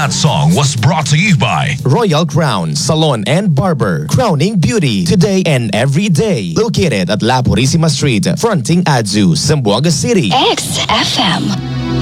That song was brought to you by Royal Crown Salon and Barber, crowning beauty today and every day. Located at La Purísima Street, fronting Adzu, Zamboanga City. XFM.